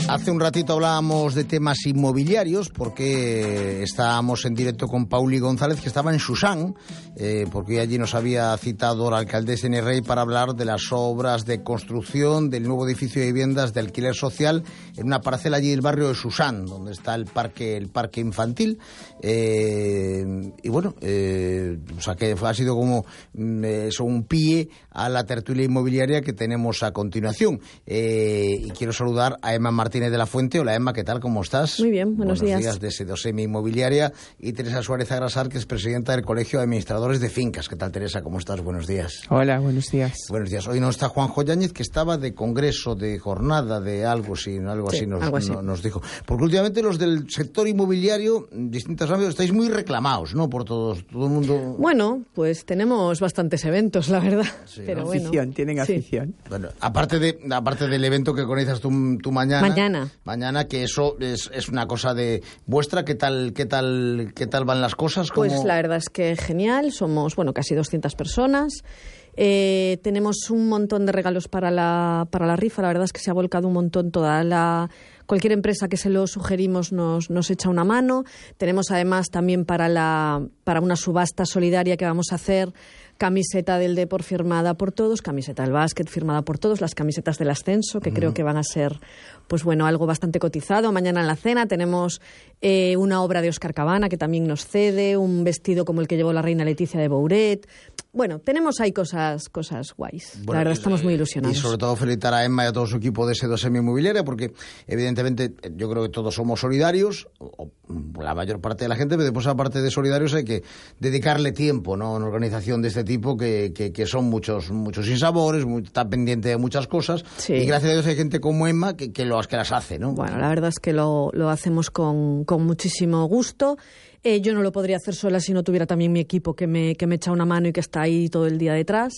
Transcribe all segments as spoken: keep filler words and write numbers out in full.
Hace un ratito hablábamos de temas inmobiliarios porque estábamos en directo con Pauli González, que estaba en Susán, eh, porque allí nos había citado la alcaldesa Inés Rey para hablar de las obras de construcción del nuevo edificio de viviendas de alquiler social en una parcela allí del barrio de Susán, donde está el parque el parque infantil. Eh, y bueno, eh, o sea que ha sido como eh, eso, un pie a la tertulia inmobiliaria que tenemos a continuación. Eh, y quiero saludar a Emma Martínez de la Fuente. Hola Emma, ¿qué tal? ¿Cómo estás? Muy bien, buenos, buenos días. días de Sedosemi Inmobiliaria, y Teresa Suárez Agrasar, que es presidenta del Colegio de Administradores de Fincas. ¿Qué tal, Teresa? ¿Cómo estás? Buenos días. Hola, buenos días. Buenos días. Hoy no está Juanjo Yáñez, que estaba de congreso, de jornada, de algo así, algo sí, así, nos, algo así. No, nos dijo. Porque últimamente los del sector inmobiliario, distintos ámbitos, estáis muy reclamados, ¿no? Por todos, todo el mundo. Bueno, pues tenemos bastantes eventos, la verdad. Sí, pero ¿no? bueno, afición, tienen afición. Sí. Bueno, aparte de aparte del evento que organizas tú, tú mañana. Mañana. Mañana, que eso es, es una cosa de vuestra. ¿Qué tal, qué tal, qué tal van las cosas? ¿Cómo? Pues la verdad es que genial. Somos, bueno, casi doscientas personas. Eh, tenemos un montón de regalos para la, para la rifa. La verdad es que se ha volcado un montón toda la... Cualquier empresa que se lo sugerimos nos, nos echa una mano. Tenemos además también para, la, para una subasta solidaria que vamos a hacer, camiseta del Depor firmada por todos, camiseta del básquet firmada por todos, las camisetas del ascenso, que uh-huh. creo que van a ser, pues bueno, algo bastante cotizado. Mañana en la cena tenemos eh, una obra de Óscar Cabana que también nos cede, un vestido como el que llevó la reina Leticia de Bouret. Bueno, tenemos ahí cosas, cosas guays. Bueno, la verdad, estamos muy ilusionados. Y sobre todo felicitar a Emma y a todo su equipo de Sedosemi Inmobiliaria, porque evidentemente yo creo que todos somos solidarios, o la mayor parte de la gente, pero después aparte de solidarios hay que dedicarle tiempo, ¿no? Una organización de este tipo que, que, que son muchos muchos sinsabores, muy, está pendiente de muchas cosas, sí. Y gracias a Dios hay gente como Emma que, que, lo, que las hace, ¿no? Bueno, la verdad es que lo, lo hacemos con, con muchísimo gusto. Eh, yo no lo podría hacer sola si no tuviera también mi equipo que me, que me echa una mano y que está ahí todo el día detrás.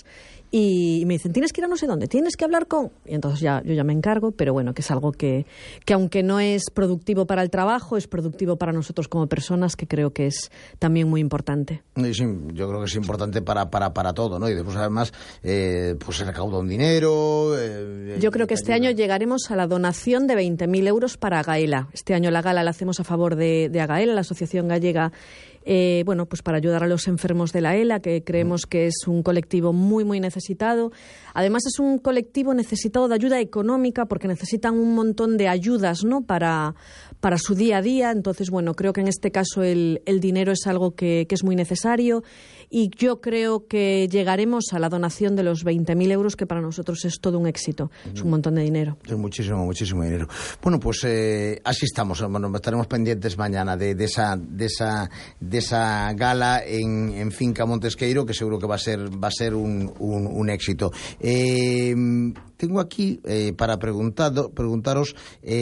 Y me dicen, tienes que ir a no sé dónde, tienes que hablar con... Y entonces ya yo ya me encargo, pero bueno, que es algo que, que aunque no es productivo para el trabajo, es productivo para nosotros como personas, que creo que es también muy importante. Sí, yo creo que es importante para, para, para todo, ¿no? Y después además, eh, pues se recauda un dinero... Eh, yo creo que este ayuda. año llegaremos a la donación de veinte mil euros para Agaela. Este año la gala la hacemos a favor de, de Agaela, la Asociación Gallega, Eh, bueno, pues para ayudar a los enfermos de la ELA, que creemos que es un colectivo muy, muy necesitado. Además, es un colectivo necesitado de ayuda económica porque necesitan un montón de ayudas, ¿no? Para, para su día a día. Entonces, bueno, creo que en este caso el, el dinero es algo que, que es muy necesario, y yo creo que llegaremos a la donación de los veinte mil euros, que para nosotros es todo un éxito. Es un montón de dinero. Es muchísimo, muchísimo dinero. Bueno, pues eh, así estamos. Bueno, estaremos pendientes mañana de, de esa... De esa de esa gala en, en Finca Montesqueiro, que seguro que va a ser va a ser un, un, un éxito. Eh, tengo aquí eh, para preguntado, preguntaros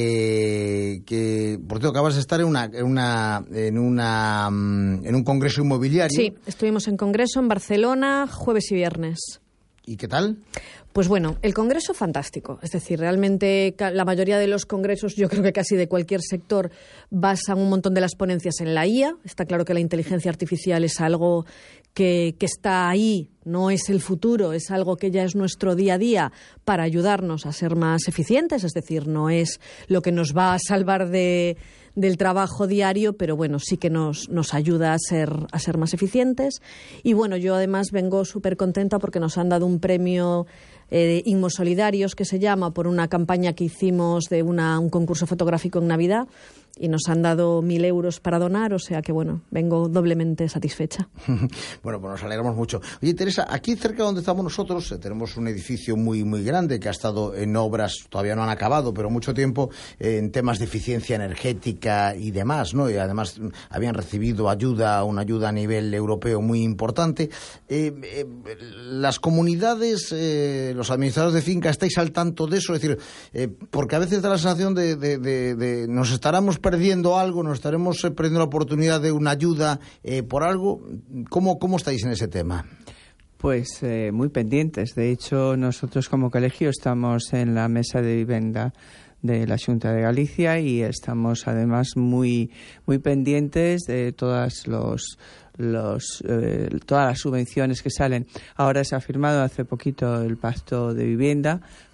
eh, que, por cierto, acabas de estar en una en una en una en un congreso inmobiliario. Sí, estuvimos en congreso en Barcelona jueves y viernes. ¿Y qué tal? Pues bueno, el congreso fantástico. Es decir, realmente la mayoría de los congresos, yo creo que casi de cualquier sector, basan un montón de las ponencias en la I A. Está claro que la inteligencia artificial es algo que, que está ahí, no es el futuro, es algo que ya es nuestro día a día para ayudarnos a ser más eficientes. Es decir, no es lo que nos va a salvar de... del trabajo diario, pero bueno, sí que nos, nos ayuda a ser, a ser más eficientes. Y bueno, yo además vengo súper contenta porque nos han dado un premio eh, Inmosolidarios, que se llama, por una campaña que hicimos de una, un concurso fotográfico en Navidad, y nos han dado mil euros para donar, o sea que bueno, vengo doblemente satisfecha. Bueno, pues nos alegramos mucho. Oye, Teresa, aquí cerca donde estamos nosotros eh, tenemos un edificio muy muy grande que ha estado en obras, todavía no han acabado, pero mucho tiempo eh, en temas de eficiencia energética y demás, ¿no? Y además habían recibido ayuda, una ayuda a nivel europeo muy importante. Eh, eh, las comunidades, eh, los administradores de finca, ¿estáis al tanto de eso? Es decir, eh, porque a veces da la sensación de, de, de, de nos estaremos perdiendo algo, nos estaremos eh, perdiendo la oportunidad de una ayuda eh, por algo. ¿Cómo, cómo estáis en ese tema? Pues eh, muy pendientes. De hecho, nosotros como colegio estamos en la mesa de vivienda de la Xunta de Galicia y estamos además muy muy pendientes de todas los los eh, todas las subvenciones que salen. Ahora se ha firmado hace poquito el pacto de vivienda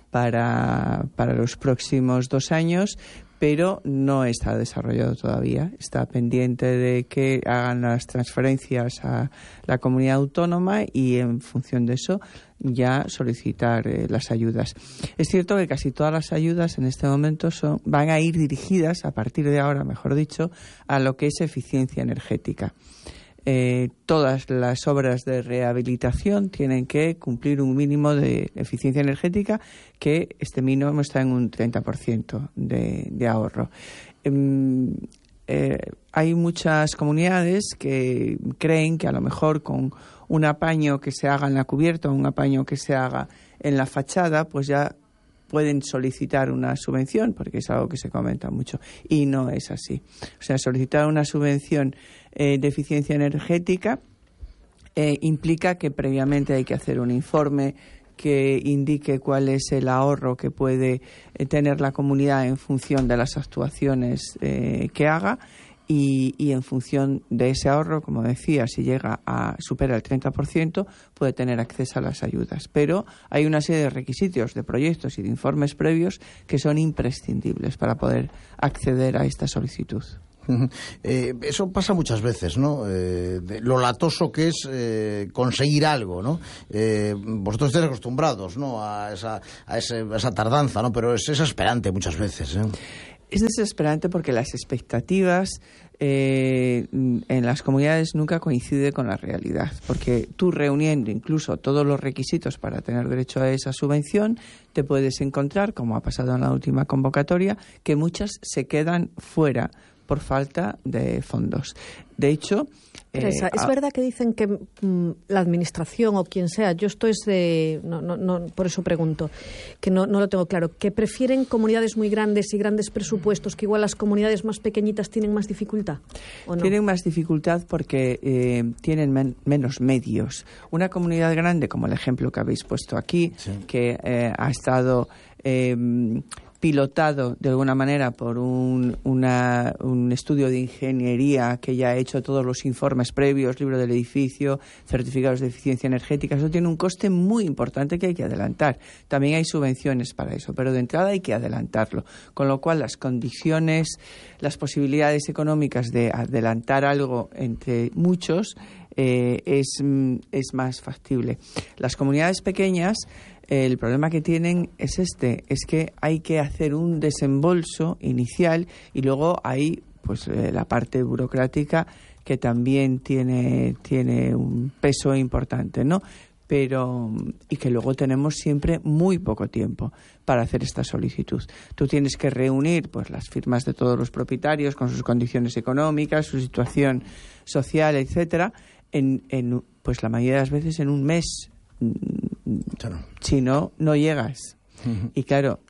para, para los próximos dos años, pero no está desarrollado todavía. Está pendiente de que hagan las transferencias a la comunidad autónoma y en función de eso ya solicitar eh, las ayudas. Es cierto que casi todas las ayudas en este momento son, van a ir dirigidas, a partir de ahora, mejor dicho, a lo que es eficiencia energética. Eh, todas las obras de rehabilitación tienen que cumplir un mínimo de eficiencia energética, que este mínimo está en un treinta por ciento de, de ahorro. Eh, eh, hay muchas comunidades que creen que a lo mejor con un apaño que se haga en la cubierta o un apaño que se haga en la fachada, pues ya pueden solicitar una subvención, porque es algo que se comenta mucho, y no es así. O sea, solicitar una subvención eh, de eficiencia energética eh, implica que previamente hay que hacer un informe que indique cuál es el ahorro que puede eh, tener la comunidad en función de las actuaciones eh, que haga. Y, y en función de ese ahorro, como decía, si llega a supera el treinta por ciento, puede tener acceso a las ayudas. Pero hay una serie de requisitos, de proyectos y de informes previos que son imprescindibles para poder acceder a esta solicitud. Eh, eso pasa muchas veces, ¿no? Eh, de lo latoso que es eh, conseguir algo, ¿no? Eh, vosotros estáis acostumbrados, ¿no? A esa, a, ese, a esa tardanza, ¿no? Pero es desesperante muchas veces, ¿eh? Es desesperante porque las expectativas eh, en las comunidades nunca coinciden con la realidad, porque tú reuniendo incluso todos los requisitos para tener derecho a esa subvención, te puedes encontrar, como ha pasado en la última convocatoria, que muchas se quedan fuera por falta de fondos. De hecho... Teresa, eh, ¿es a... verdad que dicen que mm, la administración o quien sea, yo esto es de... No, no, no, por eso pregunto, que no, no lo tengo claro, que prefieren comunidades muy grandes y grandes presupuestos, que igual las comunidades más pequeñitas tienen más dificultad, ¿o no? Tienen más dificultad porque eh, tienen men- menos medios. Una comunidad grande, como el ejemplo que habéis puesto aquí, sí. que eh, ha estado... Eh, pilotado de alguna manera por un, una, un estudio de ingeniería que ya ha hecho todos los informes previos, libro del edificio, certificados de eficiencia energética. Eso tiene un coste muy importante que hay que adelantar. También hay subvenciones para eso, pero de entrada hay que adelantarlo. Con lo cual las condiciones, las posibilidades económicas de adelantar algo entre muchos eh, es, es más factible. Las comunidades pequeñas, el problema que tienen es este, es que hay que hacer un desembolso inicial y luego hay pues eh, la parte burocrática que también tiene, tiene un peso importante, ¿no? Pero, y que luego tenemos siempre muy poco tiempo para hacer esta solicitud. Tú tienes que reunir pues las firmas de todos los propietarios con sus condiciones económicas, su situación social, etcétera, en, en pues la mayoría de las veces en un mes. Claro. Si no, no llegas. Uh-huh. Y claro,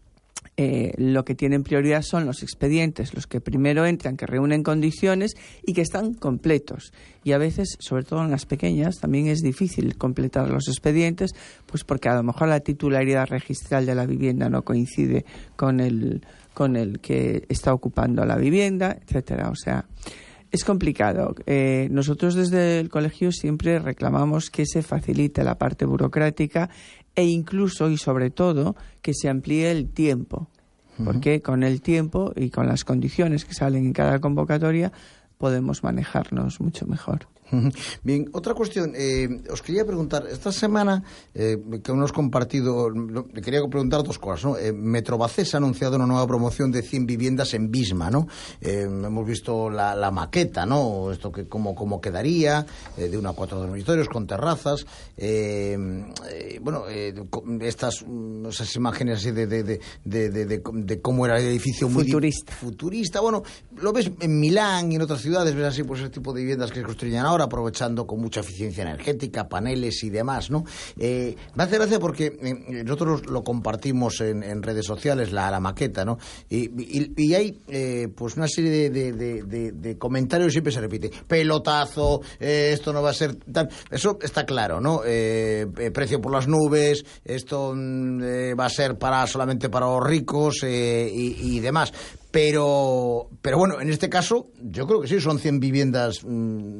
eh, lo que tienen prioridad son los expedientes, los que primero entran, que reúnen condiciones y que están completos. Y a veces, sobre todo en las pequeñas, también es difícil completar los expedientes, pues porque a lo mejor la titularidad registral de la vivienda no coincide con el, con el que está ocupando la vivienda, etcétera. O sea, es complicado. Eh, nosotros desde el colegio siempre reclamamos que se facilite la parte burocrática e incluso y sobre todo que se amplíe el tiempo, porque con el tiempo y con las condiciones que salen en cada convocatoria podemos manejarnos mucho mejor. Bien, otra cuestión, eh, os quería preguntar, esta semana eh, que hemos compartido, le quería preguntar dos cosas, ¿no? Eh, Metrobacés ha anunciado una nueva promoción de cien viviendas en Visma, ¿no? Eh, hemos visto la, la maqueta, ¿no? Esto que cómo, cómo quedaría, eh, de una a cuatro dormitorios con terrazas, eh, eh, bueno, eh, estas esas imágenes así de, de, de, de, de, de, de cómo era el edificio muy futurista. Di- futurista, bueno, lo ves en Milán y en otras ciudades, ves así pues ese tipo de viviendas que se construyen ahora, aprovechando con mucha eficiencia energética, paneles y demás, ¿no? Eh, me hace gracia porque eh, nosotros lo compartimos en, en redes sociales, la, la maqueta, ¿no? Y, y, y hay eh, pues una serie de, de, de, de comentarios, siempre se repite, pelotazo, eh, esto no va a ser tal. Eso está claro, ¿no? Eh, eh, precio por las nubes, esto eh, va a ser para solamente para los ricos eh, y, y demás. Pero, pero bueno, en este caso, yo creo que sí, son cien viviendas, mmm, bueno,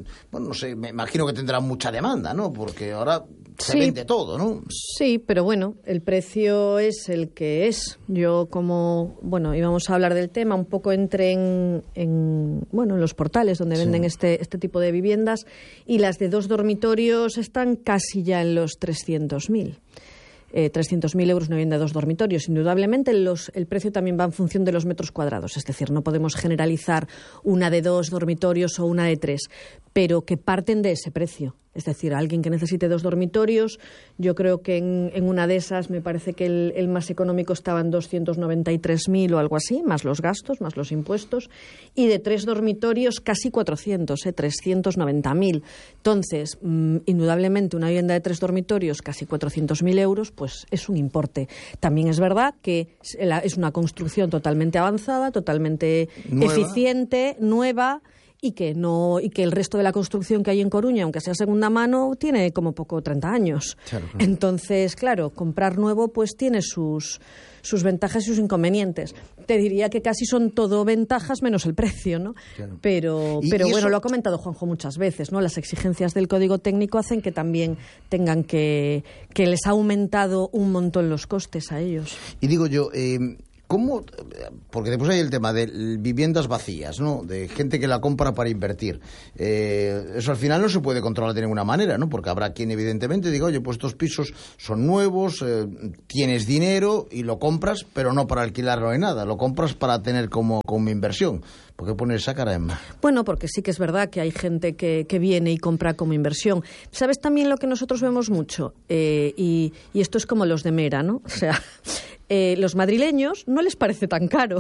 no sé, me imagino que tendrá mucha demanda, ¿no? Porque ahora se sí, vende todo, ¿no? Sí, pero bueno, el precio es el que es. Yo como, bueno, íbamos a hablar del tema, un poco entré en, en bueno, en los portales donde venden sí. este, este tipo de viviendas y las de dos dormitorios están casi ya en los trescientos mil. Eh, trescientos mil euros una vivienda de dos dormitorios. Indudablemente los, el precio también va en función de los metros cuadrados, es decir, no podemos generalizar una de dos dormitorios o una de tres, pero que parten de ese precio. Es decir, alguien que necesite dos dormitorios, yo creo que en, en una de esas me parece que el, el más económico estaba en doscientos noventa y tres mil o algo así, más los gastos, más los impuestos, y de tres dormitorios casi cuatrocientos, eh, trescientos noventa mil. Entonces, mmm, indudablemente una vivienda de tres dormitorios, casi cuatrocientos mil euros, pues es un importe. También es verdad que es una construcción totalmente avanzada, totalmente nueva. eficiente, nueva, y que no y que el resto de la construcción que hay en Coruña, aunque sea segunda mano, tiene como poco treinta años. Claro, claro. Entonces, claro, comprar nuevo pues tiene sus sus ventajas y sus inconvenientes. Te diría que casi son todo ventajas menos el precio, ¿no? Claro. Pero ¿Y, pero y bueno, eso? Lo ha comentado Juanjo muchas veces, ¿no? Las exigencias del Código Técnico hacen que también tengan que que les ha aumentado un montón los costes a ellos. Y digo yo, eh, ¿cómo? Porque después hay el tema de viviendas vacías, ¿no? De gente que la compra para invertir. Eh, eso al final no se puede controlar de ninguna manera, ¿no? Porque habrá quien evidentemente diga, oye, pues estos pisos son nuevos, eh, tienes dinero y lo compras, pero no para alquilarlo ni nada, lo compras para tener como, como inversión. ¿Por qué poner esa cara, Emma? Bueno, porque sí que es verdad que hay gente que, que viene y compra como inversión. ¿Sabes también lo que nosotros vemos mucho? Eh, y, y esto es como los de Mera, ¿no? O sea, eh, los madrileños no les parece tan caro.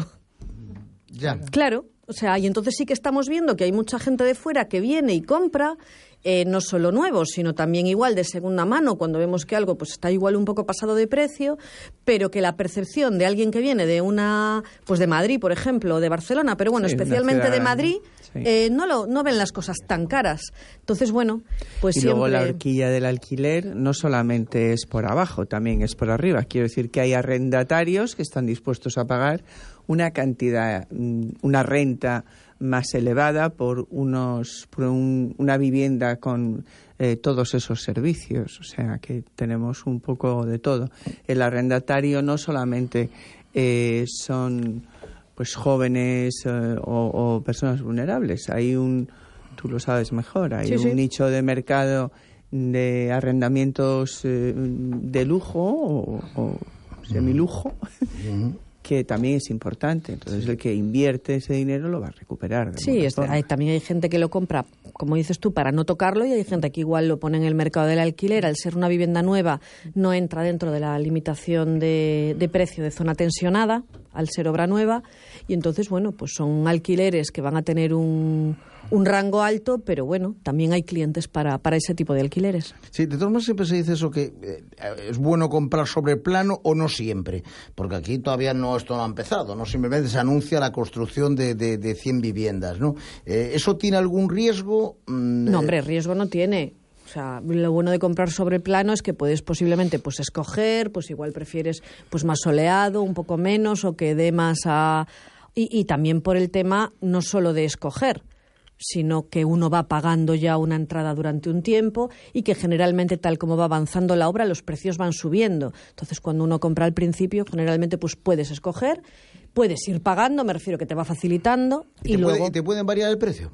Ya. Claro, o sea, y entonces sí que estamos viendo que hay mucha gente de fuera que viene y compra, eh, no solo nuevos, sino también igual de segunda mano, cuando vemos que algo pues está igual un poco pasado de precio, pero que la percepción de alguien que viene de una, pues de Madrid, por ejemplo, o de Barcelona, pero bueno, sí, especialmente de Madrid, sí. eh, no lo, no ven las cosas tan caras. Entonces, bueno, pues y siempre... luego la horquilla del alquiler no solamente es por abajo, también es por arriba. Quiero decir que hay arrendatarios que están dispuestos a pagar una cantidad, una renta más elevada por unos por un, una vivienda con eh, todos esos servicios. O sea que tenemos un poco de todo. El arrendatario no solamente eh, son pues jóvenes eh, o, o personas vulnerables. Hay un, tú lo sabes mejor, hay sí, un sí. nicho de mercado de arrendamientos eh, de lujo o, o semilujo. Uh-huh. Que también es importante. Entonces, sí. el que invierte ese dinero lo va a recuperar. Sí, es, hay, también hay gente que lo compra, como dices tú, para no tocarlo, y hay gente que igual lo pone en el mercado del alquiler. Al ser una vivienda nueva, no entra dentro de la limitación de, de precio de zona tensionada, al ser obra nueva, y entonces, bueno, pues son alquileres que van a tener un, un rango alto, pero bueno, también hay clientes para, para ese tipo de alquileres. Sí, de todas maneras siempre se dice eso, que eh, es bueno comprar sobre plano o no siempre, porque aquí todavía no esto no ha empezado, no simplemente se anuncia la construcción de, de, de cien viviendas, ¿no? Eh, ¿Eso tiene algún riesgo? Mm, no, hombre, riesgo no tiene. O sea, lo bueno de comprar sobre plano es que puedes posiblemente pues escoger, pues igual prefieres pues más soleado, un poco menos, o que dé más a... Y, y también por el tema no solo de escoger, sino que uno va pagando ya una entrada durante un tiempo y que generalmente, tal como va avanzando la obra, los precios van subiendo. Entonces, cuando uno compra al principio, generalmente pues puedes escoger, puedes ir pagando, me refiero que te va facilitando. ¿Y, y te, luego... puede, ¿y te pueden variar el precio?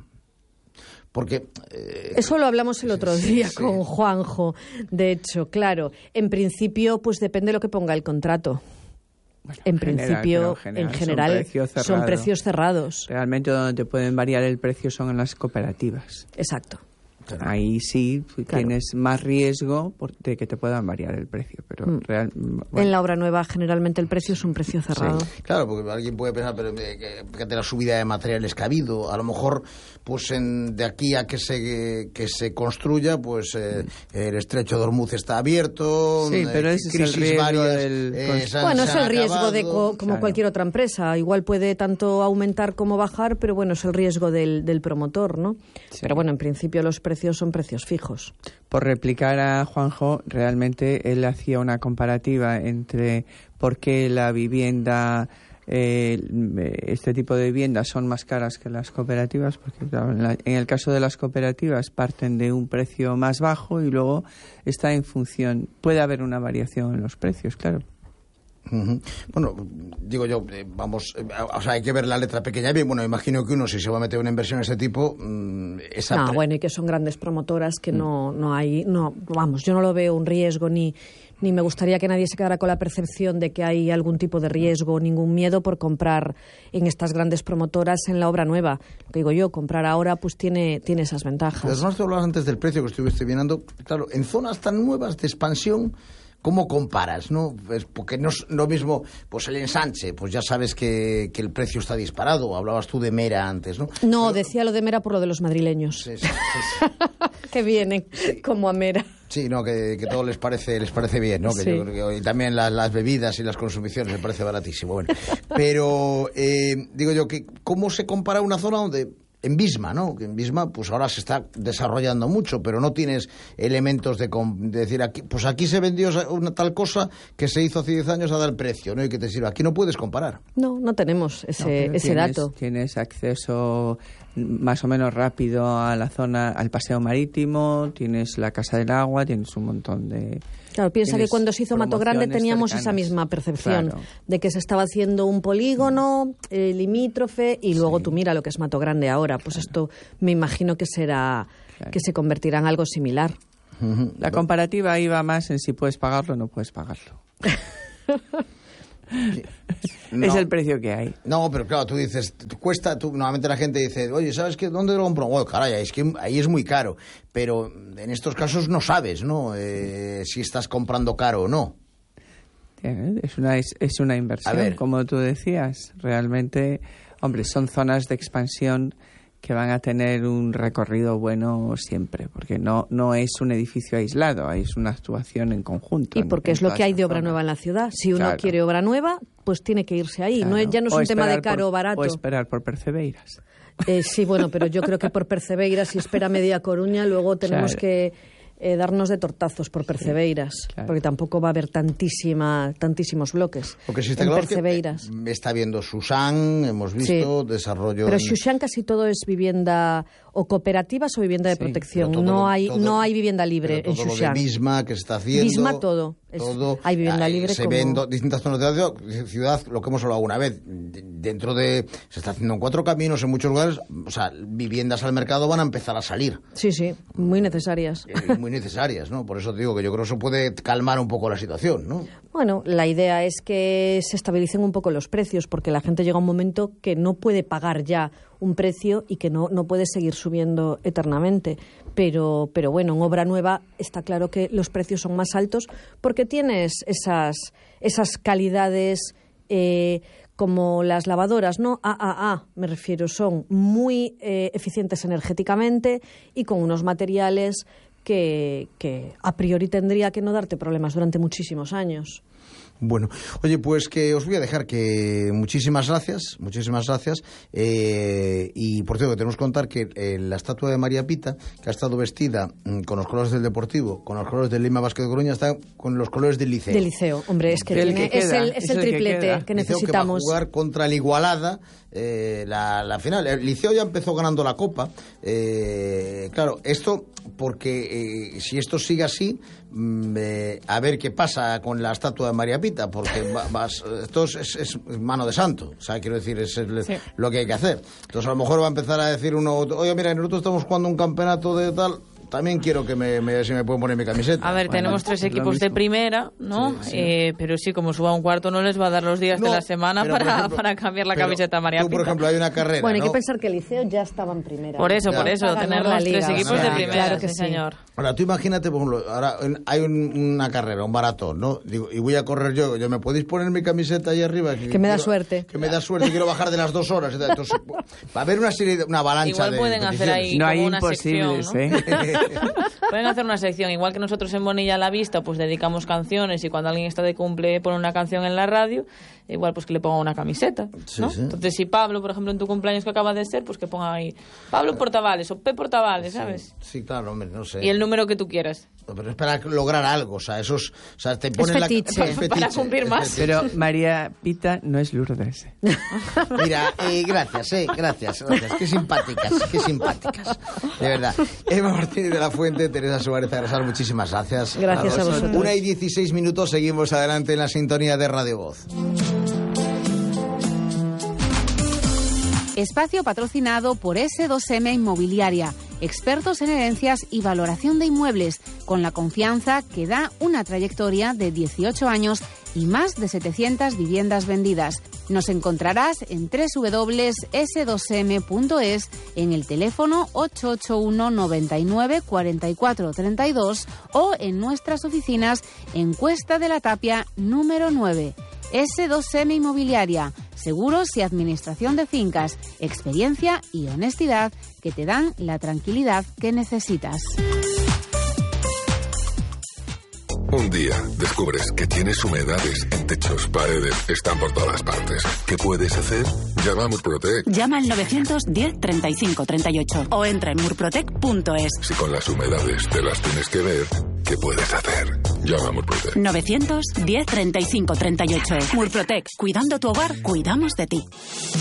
Porque eh, eso lo hablamos el otro sí, día sí. con Juanjo. De hecho, claro, en principio pues depende de lo que ponga el contrato. Bueno, en general, principio, general, en general, son precios, son precios cerrados. Realmente donde te pueden variar el precio son en las cooperativas. Exacto. Claro. Ahí sí Claro. tienes más riesgo por, de que te puedan variar el precio, pero Mm. real, bueno. En la obra nueva generalmente el precio es un precio cerrado. Sí. Claro, porque alguien puede pensar, pero eh, que, fíjate la subida de materiales que ha habido, a lo mejor pues en, de aquí a que se que se construya, pues eh, el estrecho de Hormuz está abierto, sí, pero eh, ese crisis es el riesgo varias, del... eh, se han, Bueno, se es han el riesgo acabado. de co- como Claro. cualquier otra empresa. Igual puede tanto aumentar como bajar, pero bueno, es el riesgo del, del promotor, ¿no? Sí. Pero bueno, en principio los precios son precios fijos. Por replicar a Juanjo, realmente él hacía una comparativa entre por qué la vivienda eh, este tipo de viviendas son más caras que las cooperativas, porque claro, en, la, en el caso de las cooperativas parten de un precio más bajo y luego está en función, puede haber una variación en los precios, claro. Uh-huh. Bueno, digo yo, eh, vamos, eh, o sea, hay que ver la letra pequeña bien. Bueno, imagino que uno, si se va a meter una inversión de ese tipo, mmm, esa no, pre- bueno, y que son grandes promotoras que mm. no, no hay, no, vamos, yo no lo veo un riesgo ni ni me gustaría que nadie se quedara con la percepción de que hay algún tipo de riesgo, ningún miedo por comprar en estas grandes promotoras en la obra nueva. Lo que digo yo, comprar ahora pues tiene, tiene esas ventajas. Además, tú hablabas antes del precio que estuviste viendo. Claro, en zonas tan nuevas de expansión, ¿cómo comparas, no? Pues porque no es lo mismo, pues el ensanche, pues ya sabes que, que el precio está disparado. Hablabas tú de Mera antes, ¿no? No, Pero, decía lo de Mera por lo de los madrileños. Sí, sí, sí, sí. Que vienen sí. como a Mera. Sí, no, que, que todo les parece les parece bien, ¿no? Que sí. yo creo que, y también la, las bebidas y las consumiciones les parece baratísimo. Bueno, pero eh, digo yo que cómo se compara una zona donde en Visma, ¿no? Que en Visma, pues ahora se está desarrollando mucho, pero no tienes elementos de, de decir, aquí, pues aquí se vendió una tal cosa que se hizo hace diez años a tal precio, ¿no? Y que te sirva. Aquí no puedes comparar. No, no tenemos ese, no, ese tienes, dato. Tienes acceso más o menos rápido a la zona, al paseo marítimo, tienes la Casa del Agua, tienes un montón de... Claro, piensa que cuando se hizo Mato Grande teníamos cercanas. Esa misma percepción claro. de que se estaba haciendo un polígono eh, limítrofe y luego sí. Tú mira lo que es Mato Grande ahora. Pues claro. Esto me imagino que será claro. que se convertirá en algo similar. La comparativa iba más en si puedes pagarlo o no puedes pagarlo. No. Es el precio que hay. No, pero claro, tú dices, cuesta, tú, normalmente la gente dice, oye, ¿sabes qué? ¿Dónde lo compro? Bueno, caray, es que ahí es muy caro. Pero en estos casos no sabes, ¿no? Eh, si estás comprando caro o no. Es una, es, es una inversión, como tú decías. Realmente, hombre, son zonas de expansión que van a tener un recorrido bueno siempre, porque no no es un edificio aislado, es una actuación en conjunto. Y porque en, es lo que hay de obra zona. Nueva en la ciudad. Si uno claro. quiere obra nueva, pues tiene que irse ahí. Claro. No es, ya no es o un tema de caro por, o barato. O esperar por Percebeiras. Eh, sí, bueno, pero yo creo que por Percebeiras, si espera media Coruña, luego tenemos claro. que... Eh, darnos de tortazos por Percebeiras, sí, claro. porque tampoco va a haber tantísima, tantísimos bloques porque si está en claro Percebeiras. Que está viendo Susan, hemos visto sí. desarrollo... Pero en... Susan casi todo es vivienda o cooperativas o vivienda de sí, protección. No lo, hay todo, no hay vivienda libre en todo Susan. Lo de Visma que se está haciendo... Visma todo. todo es, hay vivienda hay, libre se como... ven do, distintas zonas de la ciudad, lo que hemos hablado una vez. Dentro de... Se está haciendo en cuatro caminos en muchos lugares. O sea, viviendas al mercado van a empezar a salir. Sí, sí, muy necesarias. Eh, muy necesarias, ¿no? Por eso digo que yo creo que eso puede calmar un poco la situación, ¿no? Bueno, la idea es que se estabilicen un poco los precios, porque la gente llega a un momento que no puede pagar ya un precio y que no, no puede seguir subiendo eternamente. Pero, pero bueno, en obra nueva está claro que los precios son más altos porque tienes esas, esas calidades eh, como las lavadoras, ¿no? A A A, me refiero, son muy eh, eficientes energéticamente y con unos materiales que, que a priori tendría que no darte problemas durante muchísimos años. Bueno, oye, pues que os voy a dejar que muchísimas gracias, muchísimas gracias. Eh, y por cierto, tenemos que contar que eh, la estatua de María Pita, que ha estado vestida mm, con los colores del Deportivo, con los colores del Lima Basket de Coruña, está con los colores del Liceo. Del Liceo, hombre, es que, tiene, que es queda, el, es es el el triplete que, que, que Liceo necesitamos. Que va a jugar contra el Igualada eh, la, la final. El Liceo ya empezó ganando la Copa. Eh, claro, esto porque eh, si esto sigue así, mm, eh, a ver qué pasa con la estatua de María Pita, porque va, vas, esto es, es, es mano de santo, o sea, quiero decir, es el, sí. lo que hay que hacer. Entonces a lo mejor va a empezar a decir uno, oye, mira, nosotros estamos jugando un campeonato de tal... También quiero que me, me, si me pueden poner mi camiseta. A ver, bueno, tenemos tres equipos de primera, ¿no? Sí, sí. Eh, pero sí, como suba un cuarto, no les va a dar los días no, de la semana para, ejemplo, para cambiar la camiseta a María Pita. Tú, por ejemplo, hay una carrera, bueno, hay ¿no? que pensar que el Liceo ya estaba en primera. Por eso, ya. por eso, tenemos tres equipos de primera, claro que sí, sí, señor. Ahora, tú imagínate, por ejemplo, ahora hay un, una carrera, un maratón, ¿no? Digo, y voy a correr yo, yo, ¿me podéis poner mi camiseta ahí arriba? Que, que me da quiero, suerte. Que me da suerte, quiero bajar de las dos horas. Entonces, va a haber una serie, de, una avalancha Igual de pueden hacer ahí no como hay una sección, ¿no? ¿eh? Pueden hacer una sección, igual que nosotros en Bonilla a la Vista pues dedicamos canciones y cuando alguien está de cumple pone una canción en la radio, igual pues que le ponga una camiseta, ¿no? Sí, sí. Entonces si Pablo, por ejemplo, en tu cumpleaños que acaba de ser, pues que ponga ahí Pablo Portavales o P Portavales, ¿sabes? Sí, sí, claro, hombre, no sé. Y el número que tú quieras. Pero es para lograr algo, o sea, esos, o sea, te ponen la fetiche. es fetiche, Para cumplir es más. fetiche. Pero María Pita no es Lourdes. Mira, eh, gracias, eh, gracias, gracias. Qué simpáticas, qué simpáticas. De verdad. Eva Martínez de la Fuente, Teresa Suárez Agrasal, muchísimas gracias. Gracias a vosotros. Una y dieciséis minutos, seguimos adelante en la sintonía de Radio Voz. Espacio patrocinado por ese dos eme Inmobiliaria, expertos en herencias y valoración de inmuebles, con la confianza que da una trayectoria de dieciocho años y más de setecientas viviendas vendidas. Nos encontrarás en doble u doble u doble u punto ese dos eme punto es, en el teléfono ocho ocho uno, noventa y nueve, cuarenta y cuatro treinta y dos o en nuestras oficinas en Cuesta de la Tapia número nueve. ese dos eme Inmobiliaria, seguros y administración de fincas, experiencia y honestidad que te dan la tranquilidad que necesitas. Un día descubres que tienes humedades en techos, paredes, están por todas partes. ¿Qué puedes hacer? Llama a Murprotec. Llama al novecientos diez, treinta y cinco, treinta y ocho o entra en murprotec punto es. Si con las humedades te las tienes que ver, ¿qué puedes hacer? Llama a Murprotec. novecientos diez, treinta y cinco, treinta y ocho. Murprotec. Cuidando tu hogar, cuidamos de ti.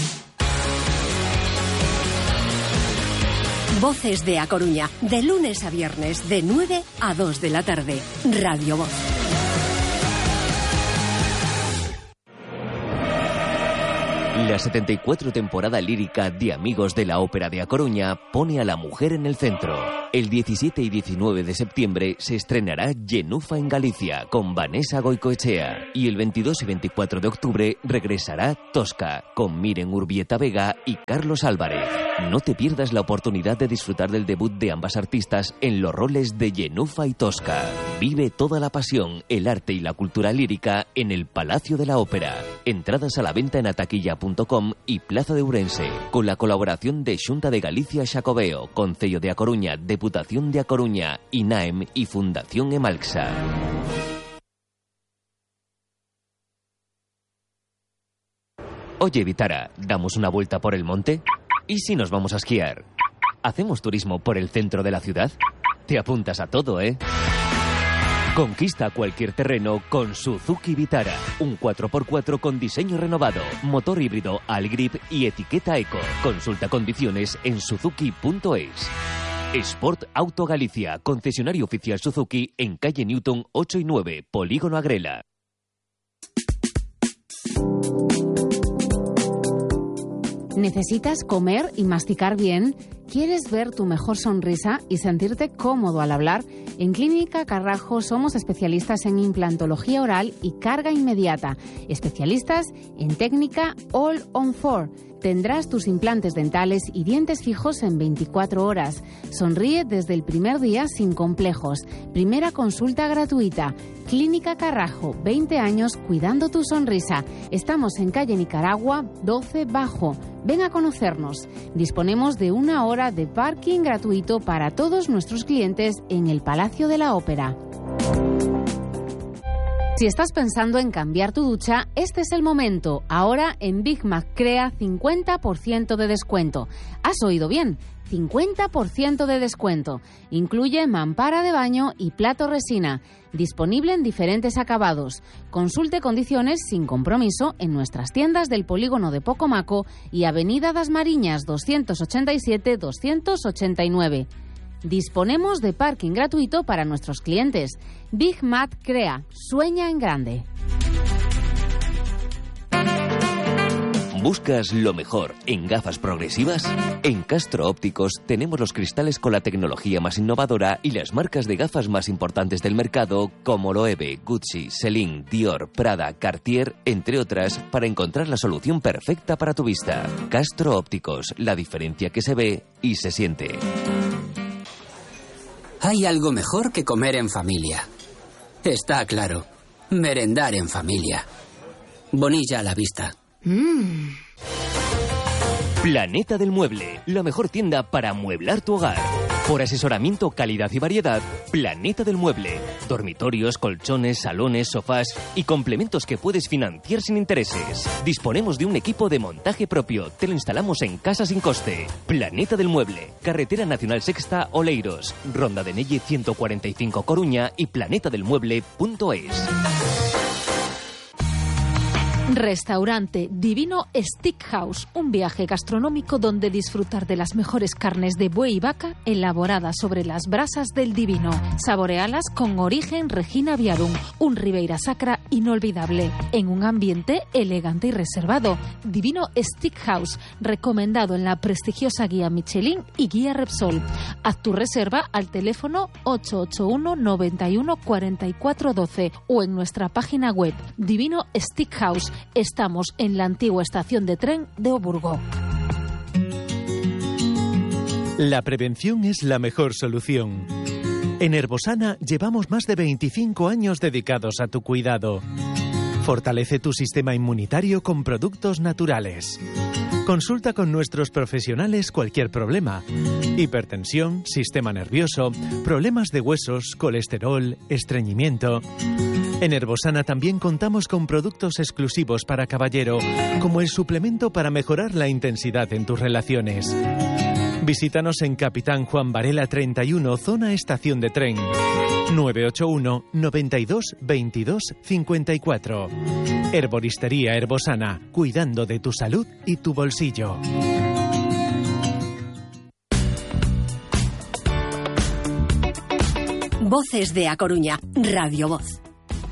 Voces de A Coruña, de lunes a viernes, de nueve a dos de la tarde. Radio Voz. La setenta y cuatro temporada lírica de Amigos de la Ópera de A Coruña pone a la mujer en el centro. El diecisiete y diecinueve de septiembre se estrenará Genufa en Galicia con Vanessa Goicoechea y el veintidós y veinticuatro de octubre regresará Tosca con Miren Urbieta Vega y Carlos Álvarez. No te pierdas la oportunidad de disfrutar del debut de ambas artistas en los roles de Genufa y Tosca. Vive toda la pasión, el arte y la cultura lírica en el Palacio de la Ópera. Entradas a la venta en ataquilla punto com y Plaza de Ourense, con la colaboración de Xunta de Galicia Xacobeo, Concello de A Coruña, Deputación de A Coruña, INAEM y Fundación Emalxa. Oye, Vitara, ¿damos una vuelta por el monte? ¿Y si nos vamos a esquiar? ¿Hacemos turismo por el centro de la ciudad? Te apuntas a todo, ¿eh? Conquista cualquier terreno con Suzuki Vitara. Un cuatro por cuatro con diseño renovado, motor híbrido Algrip y etiqueta Eco. Consulta condiciones en suzuki punto es. Sport Auto Galicia, concesionario oficial Suzuki en calle Newton ocho y nueve, Polígono Agrela. ¿Necesitas comer y masticar bien? ¿Quieres ver tu mejor sonrisa y sentirte cómodo al hablar? En Clínica Carrajo somos especialistas en implantología oral y carga inmediata. Especialistas en técnica All on Four. Tendrás tus implantes dentales y dientes fijos en veinticuatro horas. Sonríe desde el primer día sin complejos. Primera consulta gratuita. Clínica Carrajo, veinte años cuidando tu sonrisa. Estamos en calle Nicaragua, doce Bajo. Ven a conocernos. Disponemos de una hora de parking gratuito para todos nuestros clientes en el Palacio de la Ópera. Si estás pensando en cambiar tu ducha, este es el momento. Ahora en Big Mac Crea cincuenta por ciento de descuento. ¿Has oído bien? cincuenta por ciento de descuento. Incluye mampara de baño y plato resina. Disponible en diferentes acabados. Consulte condiciones sin compromiso en nuestras tiendas del Polígono de Pocomaco y Avenida das Mariñas doscientos ochenta y siete doscientos ochenta y nueve. Disponemos de parking gratuito para nuestros clientes. Big Mac Crea. Sueña en grande. ¿Buscas lo mejor en gafas progresivas? En Castro Ópticos tenemos los cristales con la tecnología más innovadora y las marcas de gafas más importantes del mercado como Loewe, Gucci, Celine, Dior, Prada, Cartier, entre otras, para encontrar la solución perfecta para tu vista. Castro Ópticos, la diferencia que se ve y se siente. Hay algo mejor que comer en familia. Está claro. Merendar en familia. Bonilla a la vista. Mm. Planeta del Mueble, la mejor tienda para amueblar tu hogar. Por asesoramiento, calidad y variedad, Planeta del Mueble. Dormitorios, colchones, salones, sofás y complementos que puedes financiar sin intereses. Disponemos de un equipo de montaje propio. Te lo instalamos en casa sin coste. Planeta del Mueble. Carretera Nacional Sexta, Oleiros. Ronda de Nelle ciento cuarenta y cinco, Coruña y planeta del mueble punto es. Restaurante Divino Steakhouse, un viaje gastronómico donde disfrutar de las mejores carnes de buey y vaca elaboradas sobre las brasas del Divino. Saborealas con origen Regina Viarum, un Ribeira Sacra inolvidable, en un ambiente elegante y reservado. Divino Steakhouse, recomendado en la prestigiosa guía Michelin y guía Repsol. Haz tu reserva al teléfono ocho ocho uno, noventa y uno, cuarenta y cuatro doce o en nuestra página web Divino Steakhouse. Estamos en la antigua estación de tren de Oburgo. La prevención es la mejor solución. En Herbosana llevamos más de veinticinco años dedicados a tu cuidado. Fortalece tu sistema inmunitario con productos naturales. Consulta con nuestros profesionales cualquier problema. Hipertensión, sistema nervioso, problemas de huesos, colesterol, estreñimiento. En Herbosana también contamos con productos exclusivos para caballero, como el suplemento para mejorar la intensidad en tus relaciones. Visítanos en Capitán Juan Varela treinta y uno, zona estación de tren. nueve ocho uno, noventa y dos, veintidós, cincuenta y cuatro. Herboristería Herbosana, cuidando de tu salud y tu bolsillo. Voces de A Coruña, Radio Voz.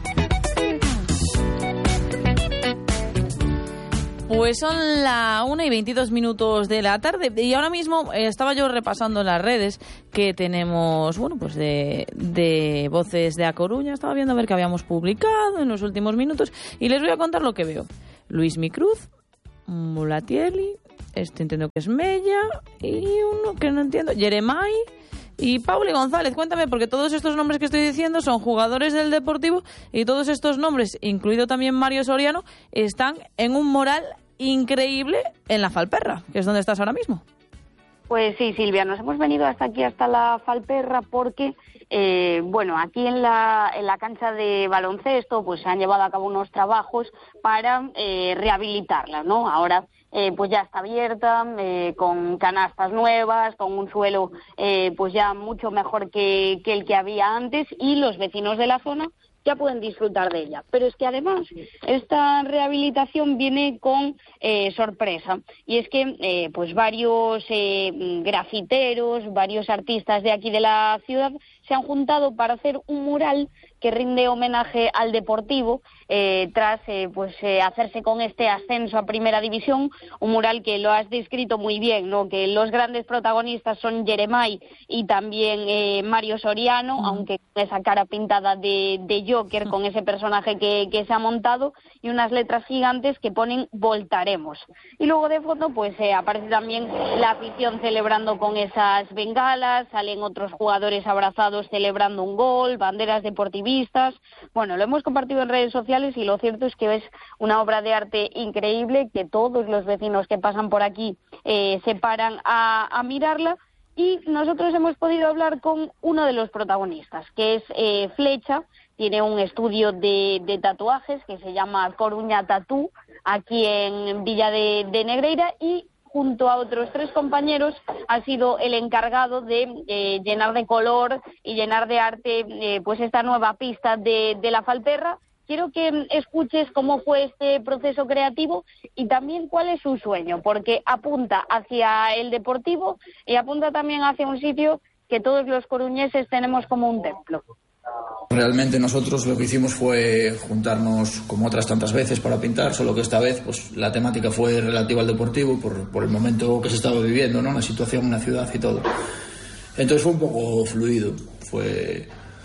Pues son la una y veintidós minutos de la tarde y ahora mismo eh, estaba yo repasando las redes que tenemos, bueno, pues de, de Voces de A Coruña. Estaba viendo a ver qué habíamos publicado en los últimos minutos y les voy a contar lo que veo. Luis Micruz, Mulatieli, este entiendo que es Mella y uno que no entiendo, Jeremai y Pauli González. Cuéntame, porque todos estos nombres que estoy diciendo son jugadores del Deportivo y todos estos nombres, incluido también Mario Soriano, están en un moral increíble en la Falperra, que es donde estás ahora mismo. Pues sí, Silvia, nos hemos venido hasta aquí, hasta la Falperra, porque, eh, bueno, aquí en la, en la cancha de baloncesto, pues se han llevado a cabo unos trabajos para eh, rehabilitarla, ¿no? Ahora, eh, pues ya está abierta, eh, con canastas nuevas, con un suelo, eh, pues ya mucho mejor que, que el que había antes, y los vecinos de la zona ya pueden disfrutar de ella. Pero es que además esta rehabilitación viene con eh, sorpresa, y es que eh, pues varios eh, grafiteros, varios artistas de aquí de la ciudad se han juntado para hacer un mural que rinde homenaje al Deportivo eh, tras eh, pues eh, hacerse con este ascenso a Primera División, un mural que lo has descrito muy bien, ¿no? Que los grandes protagonistas son Jeremai y también eh, Mario Soriano, mm. aunque con esa cara pintada de, de Joker, mm. con ese personaje que, que se ha montado, y unas letras gigantes que ponen Voltaremos. Y luego de fondo pues eh, aparece también la afición celebrando con esas bengalas, salen otros jugadores abrazados celebrando un gol, banderas deportivistas. Bueno, lo hemos compartido en redes sociales y lo cierto es que es una obra de arte increíble, que todos los vecinos que pasan por aquí eh, se paran a, a mirarla, y nosotros hemos podido hablar con uno de los protagonistas, que es eh, Flecha. Tiene un estudio de, de tatuajes que se llama Coruña Tatú, aquí en Villa de, de Negreira, y junto a otros tres compañeros ha sido el encargado de eh, llenar de color y llenar de arte eh, pues esta nueva pista de, de la Falperra. Quiero que escuches cómo fue este proceso creativo y también cuál es su sueño, porque apunta hacia el Deportivo y apunta también hacia un sitio que todos los coruñeses tenemos como un templo. Realmente nosotros lo que hicimos fue juntarnos como otras tantas veces para pintar, solo que esta vez pues la temática fue relativa al Deportivo por, por el momento que se estaba viviendo, ¿no? La situación en la ciudad y todo. Entonces fue un poco fluido. Fue...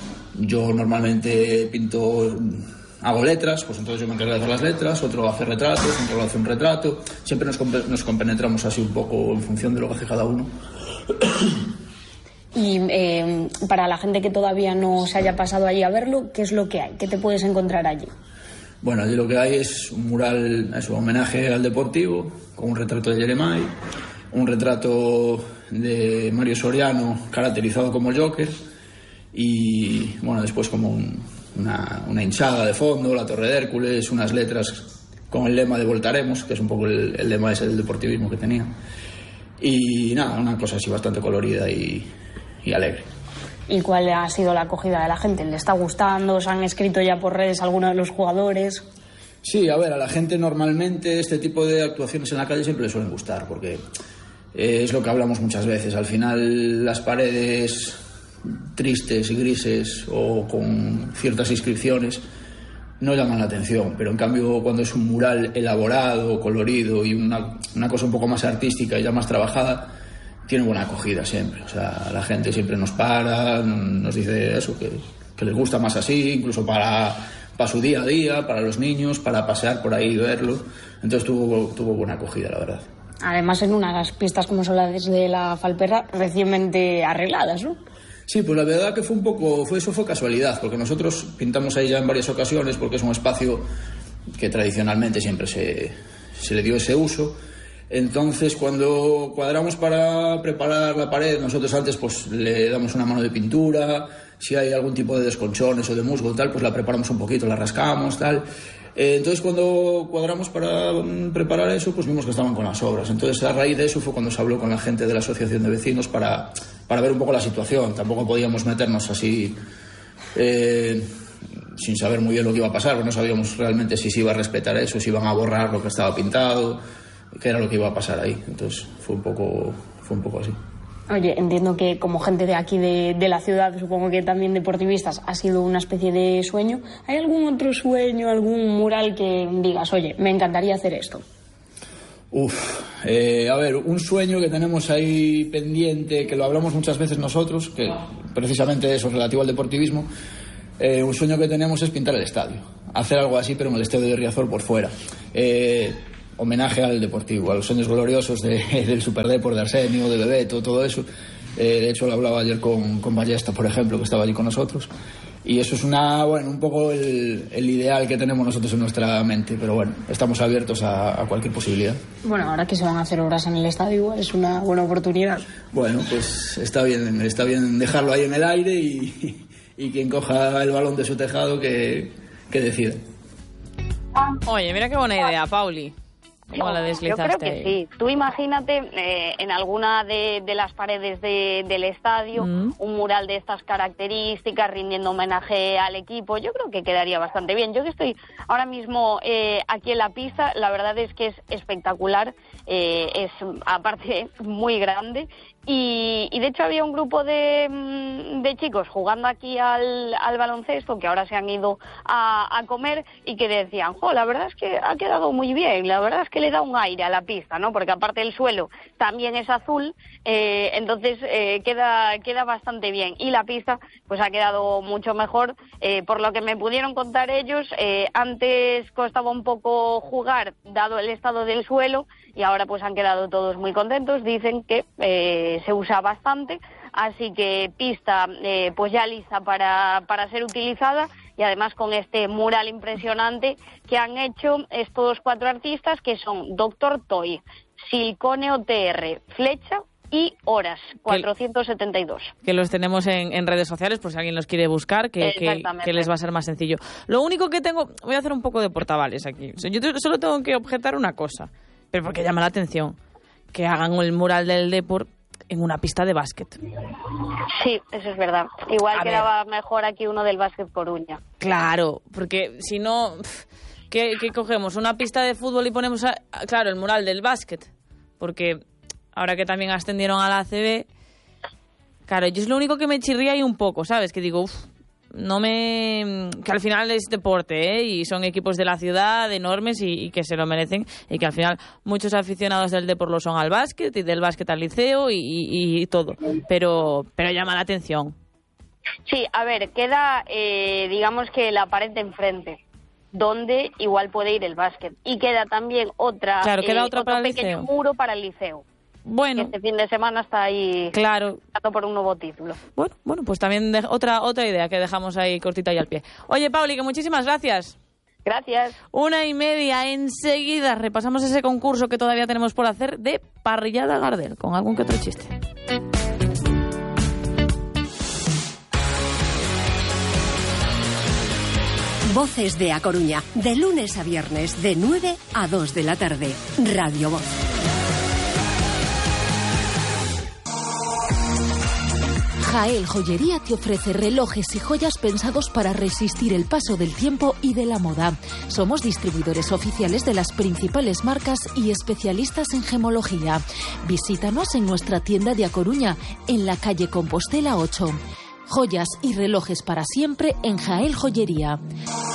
Yo normalmente pinto, hago letras, pues entonces yo me encargo de hacer las letras, otro hace retratos, otro hace un retrato. Siempre nos, comp- nos compenetramos así un poco en función de lo que hace cada uno. Y eh, para la gente que todavía no se haya pasado allí a verlo, ¿qué es lo que hay? ¿Qué te puedes encontrar allí? Bueno, allí lo que hay es un mural, es un homenaje al Deportivo, con un retrato de Jeremai, un retrato de Mario Soriano caracterizado como Joker y bueno, después como un, una, una hinchada de fondo, la Torre de Hércules, unas letras con el lema de Voltaremos, que es un poco el, el lema ese del deportivismo que tenía. Y nada, una cosa así bastante colorida y, y alegre. ¿Y cuál ha sido la acogida de la gente? ¿Le está gustando? ¿Os han escrito ya por redes algunos de los jugadores? Sí, a ver, a la gente normalmente este tipo de actuaciones en la calle siempre le suelen gustar, porque es lo que hablamos muchas veces. Al final las paredes tristes y grises o con ciertas inscripciones no llaman la atención, pero en cambio cuando es un mural elaborado, colorido y una, una cosa un poco más artística y ya más trabajada, tiene buena acogida siempre. O sea, la gente siempre nos para, nos dice eso, que, que les gusta más así, incluso para, para su día a día, para los niños, para pasear por ahí y verlo. Entonces tuvo, tuvo buena acogida, la verdad. Además, en unas pistas como son las de la Falperra, recientemente arregladas, ¿no? Sí, pues la verdad que fue un poco, fue eso fue casualidad, porque nosotros pintamos ahí ya en varias ocasiones, porque es un espacio que tradicionalmente siempre se, se le dio ese uso. Entonces, cuando cuadramos para preparar la pared, nosotros antes pues le damos una mano de pintura, si hay algún tipo de desconchones o de musgo y tal, pues la preparamos un poquito, la rascamos, tal. Eh, entonces, cuando cuadramos para preparar eso, pues vimos que estaban con las obras. Entonces, a raíz de eso fue cuando se habló con la gente de la asociación de vecinos para, para ver un poco la situación. Tampoco podíamos meternos así eh, sin saber muy bien lo que iba a pasar, porque no sabíamos realmente si se iba a respetar eso, si iban a borrar lo que estaba pintado, qué era lo que iba a pasar ahí. Entonces, fue un poco, fue un poco así. Oye, entiendo que como gente de aquí de, de la ciudad, supongo que también deportivistas, ha sido una especie de sueño. ¿Hay algún otro sueño, algún mural que digas, oye, me encantaría hacer esto? Uf, eh, a ver, un sueño que tenemos ahí pendiente, que lo hablamos muchas veces nosotros, que precisamente eso, relativo al deportivismo, eh, un sueño que tenemos es pintar el estadio. Hacer algo así, pero en el estadio de Riazor por fuera. Eh... homenaje al deportivo, a los años gloriosos de, del Superdeport, de Arsenio, de Bebeto, todo eso. Eh, de hecho, lo hablaba ayer con, con Ballesta, por ejemplo, que estaba allí con nosotros. Y eso es una, bueno, un poco el, el ideal que tenemos nosotros en nuestra mente, pero bueno, estamos abiertos a, a cualquier posibilidad. Bueno, ahora que se van a hacer obras en el estadio, es una buena oportunidad. Bueno, pues está bien, está bien dejarlo ahí en el aire y, y quien coja el balón de su tejado que, que decida. Oye, mira qué buena idea, Pauli. ¿Cómo la deslizaste? Yo creo que ahí? sí. Tú imagínate eh, en alguna de, de las paredes de, del estadio mm. un mural de estas características rindiendo homenaje al equipo. Yo creo que quedaría bastante bien. Yo que estoy ahora mismo eh, aquí en la pista, la verdad es que es espectacular. Eh, es aparte muy grande. Y, y de hecho había un grupo de, de chicos jugando aquí al, al baloncesto que ahora se han ido a, a comer y que decían, jo, la verdad es que ha quedado muy bien, la verdad es que le da un aire a la pista, ¿no? Porque aparte el suelo también es azul, eh, entonces eh, queda, queda bastante bien. Y la pista pues ha quedado mucho mejor, eh, por lo que me pudieron contar ellos, eh, antes costaba un poco jugar dado el estado del suelo y ahora pues han quedado todos muy contentos, dicen que eh, se usa bastante, así que pista eh, pues ya lista para, para ser utilizada y además con este mural impresionante que han hecho estos cuatro artistas que son Doctor Toy, Siliconeo T R, Flecha y Horas, cuatrocientos setenta y dos. Que los tenemos en, en redes sociales por si alguien los quiere buscar, que, que, que les va a ser más sencillo. Lo único que tengo, voy a hacer un poco de portavales aquí, yo solo tengo que objetar una cosa, pero porque llama la atención, que hagan el mural del Depor en una pista de básquet. Sí, eso es verdad. Igual a quedaba ver. mejor aquí uno del Básquet Coruña. Claro, porque si no, ¿qué, qué cogemos? ¿Una pista de fútbol y ponemos, a, claro, el mural del básquet? Porque ahora que también ascendieron a la A C B, claro, yo es lo único que me chirría ahí un poco, ¿sabes? Que digo, uff, no me... que al final es deporte, ¿eh? Y son equipos de la ciudad enormes y, y que se lo merecen y que al final muchos aficionados del deporte lo son al básquet y del básquet al liceo y, y, y todo, pero pero llama la atención. Sí, a ver, queda eh, digamos que la pared de enfrente donde igual puede ir el básquet y queda también otra, claro, queda eh, otra otro para el pequeño liceo. muro para el liceo. Bueno, este fin de semana está ahí, claro, por un nuevo título. Bueno, bueno, pues también de, otra otra idea que dejamos ahí cortita y al pie. Oye, Pauli, que muchísimas gracias. Gracias. Una y media. Enseguida repasamos ese concurso que todavía tenemos por hacer de parrillada Gardel, con algún que otro chiste. Voces de A Coruña, de lunes a viernes, de nueve a dos de la tarde. Radio Voz. Jael Joyería te ofrece relojes y joyas pensados para resistir el paso del tiempo y de la moda. Somos distribuidores oficiales de las principales marcas y especialistas en gemología. Visítanos en nuestra tienda de A Coruña, en la calle Compostela ocho. Joyas y relojes para siempre en Jael Joyería.